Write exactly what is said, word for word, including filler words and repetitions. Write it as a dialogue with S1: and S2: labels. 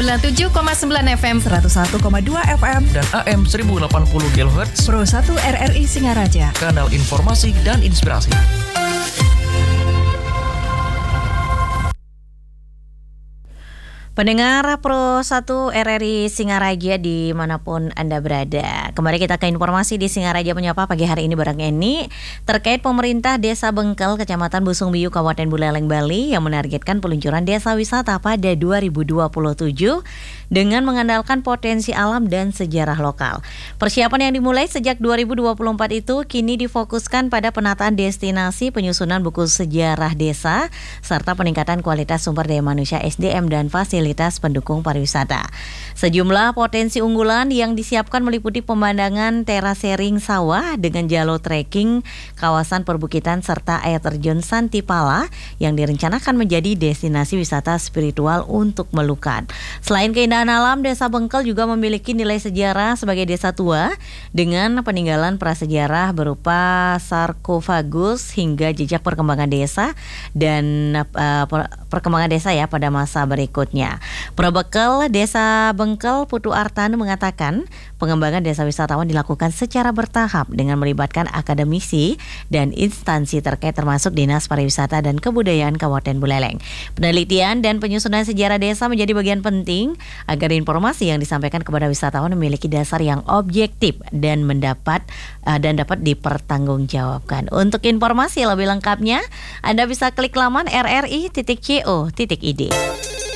S1: sembilan puluh tujuh koma sembilan F M, seratus satu koma dua F M,
S2: dan A M seribu delapan puluh kilohertz.
S1: Pro satu R R I Singaraja,
S2: kanal informasi dan inspirasi.
S3: Pendengar Pro satu R R I Singaraja dimanapun Anda berada. Kembali kita ke informasi di Singaraja Menyapa pagi hari ini bareng Eni. Terkait pemerintah Desa Bengkel, Kecamatan Busungbiu, Kabupaten Buleleng, Bali yang menargetkan peluncuran desa wisata pada dua ribu dua puluh tujuh dengan mengandalkan potensi alam dan sejarah lokal. Persiapan yang dimulai sejak dua ribu dua puluh empat itu kini difokuskan pada penataan destinasi, penyusunan buku sejarah desa, serta peningkatan kualitas sumber daya manusia S D M dan fasilitas pendukung pariwisata. Sejumlah potensi unggulan yang disiapkan meliputi pemandangan terasering sawah dengan jalur trekking, kawasan perbukitan serta air terjun Santipala yang direncanakan menjadi destinasi wisata spiritual untuk melukat. Selain keindahan alam, Desa Bengkel juga memiliki nilai sejarah sebagai desa tua dengan peninggalan prasejarah berupa sarkofagus hingga jejak perkembangan desa dan uh, perkembangan desa ya pada masa berikutnya. Probekel Desa Bengkel Putu Artan mengatakan pengembangan desa wisatawan dilakukan secara bertahap dengan melibatkan akademisi dan instansi terkait termasuk Dinas Pariwisata dan Kebudayaan Kabupaten Buleleng. Penelitian dan penyusunan sejarah desa menjadi bagian penting agar informasi yang disampaikan kepada wisatawan memiliki dasar yang objektif dan mendapat uh, dan dapat dipertanggungjawabkan. Untuk informasi lebih lengkapnya, Anda bisa klik laman r r i titik co titik i d.